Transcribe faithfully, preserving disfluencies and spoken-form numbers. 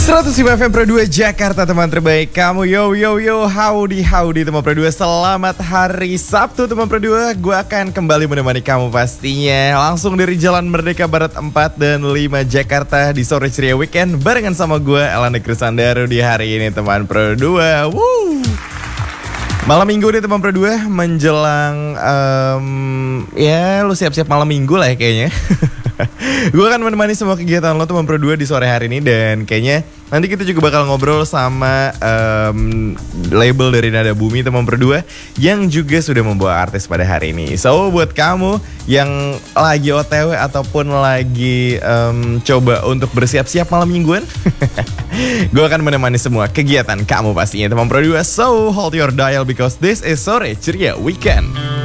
seratus lima F M Pro dua Jakarta, teman terbaik kamu. Yo yo yo, howdy howdy teman Pro dua. Selamat hari Sabtu teman Pro dua. Gue akan kembali menemani kamu pastinya langsung dari Jalan Merdeka Barat empat dan lima Jakarta di sore ceria weekend barengan sama gue Elanda Krisandaru di hari ini teman Pro dua. Woo. Malam minggu nih teman Pro dua menjelang um, ya lu siap-siap malam minggu lah ya kayaknya. Gue akan menemani semua kegiatan lo teman Pro dua di sore hari ini. Dan kayaknya nanti kita juga bakal ngobrol sama um, label dari Nada Bumi teman Pro dua yang juga sudah membawa artis pada hari ini. So buat kamu yang lagi O T W ataupun lagi um, coba untuk bersiap-siap malam mingguan, gue akan menemani semua kegiatan kamu pastinya teman Pro dua. So hold your dial because this is Sore Ceria Weekend.